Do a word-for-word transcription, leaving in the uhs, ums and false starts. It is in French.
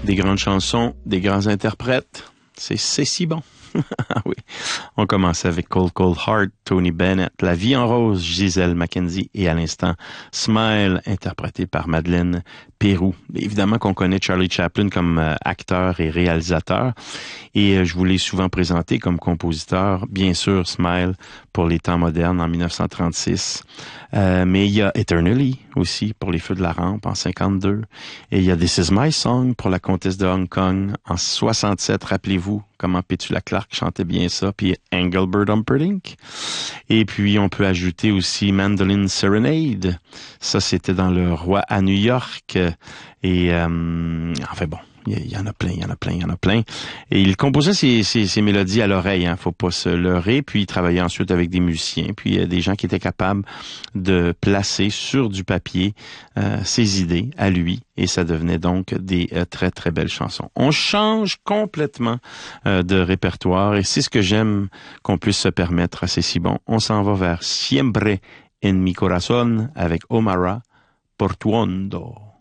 Des grandes chansons, des grands interprètes. C'est, c'est si bon. Ah oui. On commence avec Cold Cold Heart, Tony Bennett, La vie en rose, Gisèle Mackenzie et à l'instant Smile, interprété par Madeleine Peyroux. Évidemment qu'on connaît Charlie Chaplin comme euh, acteur et réalisateur et euh, je vous l'ai souvent présenté comme compositeur. Bien sûr, Smile pour les temps modernes en dix-neuf cent trente-six. Euh, mais il y a Eternally aussi pour les Feux de la Rampe en cinquante-deux. Et il y a This Is My Song pour la Comtesse de Hong Kong en soixante-sept. Rappelez-vous comment Petula Clark chantait bien ça. Puis Engelbert Humperdinck. Et puis on peut ajouter aussi Mandolin Serenade. Ça, c'était dans Le Roi à New York. Et euh, enfin bon. Il y en a plein, il y en a plein, il y en a plein. Et il composait ses, ses, ses mélodies à l'oreille, hein, faut pas se leurrer. Puis il travaillait ensuite avec des musiciens, puis euh, des gens qui étaient capables de placer sur du papier euh, ses idées à lui. Et ça devenait donc des euh, très, très belles chansons. On change complètement euh, de répertoire et c'est ce que j'aime qu'on puisse se permettre. C'est si bon. On s'en va vers Siempre en mi corazón avec Omara Portuondo.